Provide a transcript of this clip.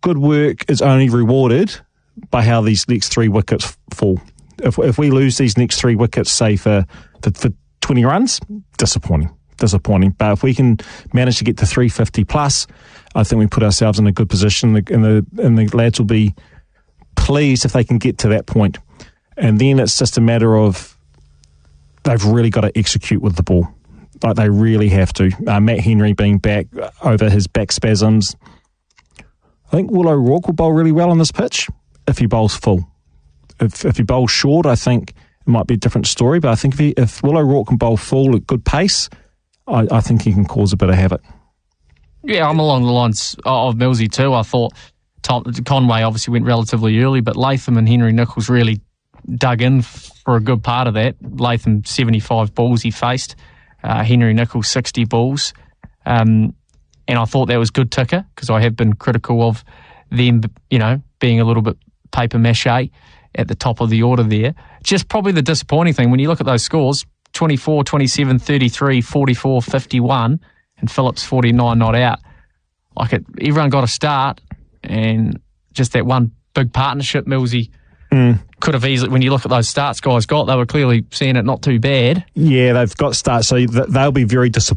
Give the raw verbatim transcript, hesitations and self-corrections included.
good work is only rewarded by how these next three wickets fall. If if we lose these next three wickets, say for, for, for twenty runs, disappointing, disappointing. But if we can manage to get to three fifty plus, I think we put ourselves in a good position, and the, and the lads will be pleased if they can get to that point. And then it's just a matter of they've really got to execute with the ball. Like they really have to. Uh, Matt Henry being back over his back spasms. I think Will O'Rourke will bowl really well on this pitch if he bowls full. If if he bowls short, I think it might be a different story. But I think if, he, if Will O'Rourke can bowl full at good pace, I, I think he can cause a bit of havoc. Yeah, I'm along the lines of Millsy too. I thought Tom, Conway obviously went relatively early, but Latham and Henry Nicholls really dug in for a good part of that. Latham, seventy-five balls he faced. Uh, Henry Nicholls, sixty balls. Um, and I thought that was good ticker, because I have been critical of them, you know, being a little bit paper mache at the top of the order there. Just probably the disappointing thing, when you look at those scores, twenty-four, twenty-seven, thirty-three, forty-four, fifty-one, and Phillips forty-nine not out. Like it, everyone got a start, and just that one big partnership, Millsy, mm. could have easily, when you look at those starts guys got, they were clearly seeing it not too bad. Yeah, they've got starts, so they'll be very disappointed